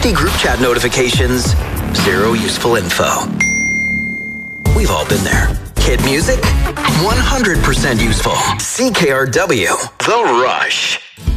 50 group chat notifications, 0 useful info. We've all been there. Hit music, 100% useful. CKRW, The Rush.